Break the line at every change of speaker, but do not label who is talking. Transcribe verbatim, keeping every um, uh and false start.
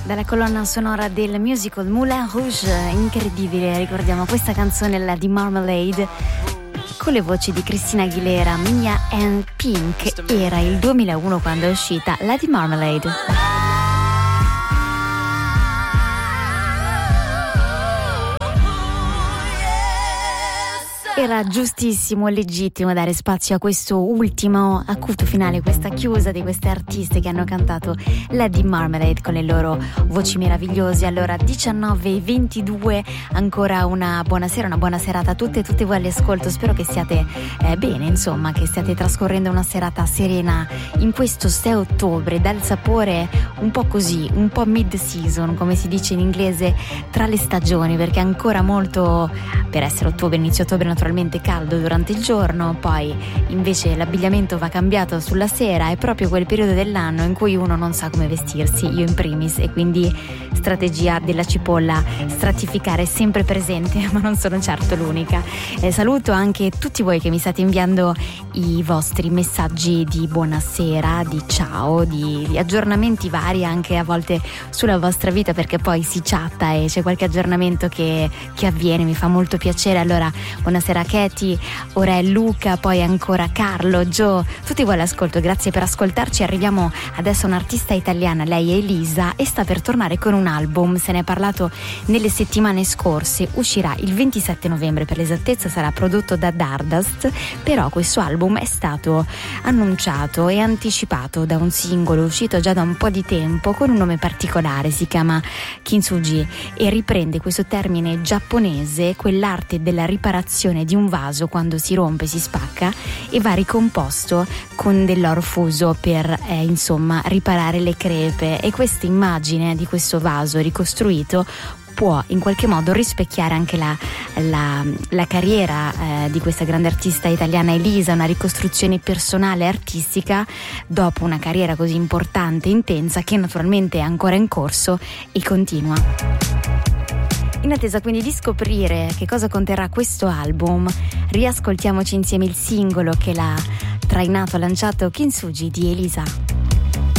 Dalla colonna sonora del musical Moulin Rouge, incredibile, ricordiamo questa canzone, la di Marmalade, con le voci di Christina Aguilera, Mia and Pink. Era il duemilauno quando è uscita la di Marmalade. Era giustissimo e legittimo dare spazio a questo ultimo acuto finale, questa chiusa di queste artiste che hanno cantato la di Marmalade con le loro voci meravigliose. Allora, diciannove e ventidue, ancora una buona sera, una buona serata a tutte e tutti voi all'ascolto. Spero che stiate eh, bene, insomma, che stiate trascorrendo una serata serena in questo sei ottobre, dal sapore un po' così, un po' mid-season, come si dice in inglese, tra le stagioni, perché è ancora molto, per essere ottobre, inizio ottobre, naturalmente caldo durante il giorno, poi invece l'abbigliamento va cambiato sulla sera. È proprio quel periodo dell'anno in cui uno non sa come vestirsi, io in primis, e quindi strategia della cipolla stratificare è sempre presente, ma non sono certo l'unica. Eh, saluto anche tutti voi che mi state inviando i vostri messaggi di buonasera, di ciao, di, di aggiornamenti vari anche a volte sulla vostra vita, perché poi si chatta e c'è qualche aggiornamento che, che avviene, mi fa molto piacere. Allora, buonasera Katie, ora è Luca, poi ancora Carlo, Gio, tutti voi all'ascolto, grazie per ascoltarci. Arriviamo adesso a un'artista italiana, lei è Elisa e sta per tornare con un album, se ne è parlato nelle settimane scorse, uscirà il ventisette novembre per l'esattezza, sarà prodotto da Dardust, però questo album è stato annunciato e anticipato da un singolo uscito già da un po' di tempo con un nome particolare, si chiama Kintsugi e riprende questo termine giapponese, quell'arte della riparazione di un vaso quando si rompe, si spacca, e va ricomposto con dell'oro fuso per eh, insomma riparare le crepe. E questa immagine di questo vaso ricostruito può in qualche modo rispecchiare anche la, la, la carriera eh, di questa grande artista italiana Elisa, una ricostruzione personale e artistica dopo una carriera così importante e intensa, che naturalmente è ancora in corso e continua. In attesa quindi di scoprire che cosa conterrà questo album, riascoltiamoci insieme il singolo che l'ha trainato, lanciato Kintsugi di Elisa.